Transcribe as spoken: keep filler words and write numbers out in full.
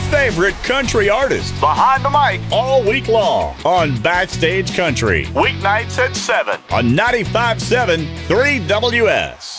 favorite country artists. Behind the mic all week long on Backstage Country. Weeknights at seven on ninety-five point seven three W S.